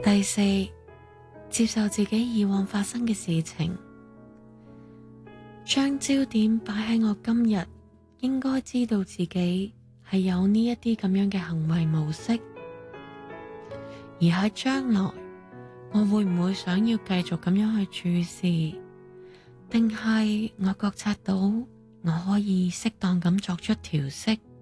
第四，接受自己以往發生嘅事情，將焦點擺喺我今日應該知道自己係有呢一啲咁樣嘅行為模式，而喺將來我會唔會想要繼續咁樣去注視，定係我覺察到我可以適當咁作出調適。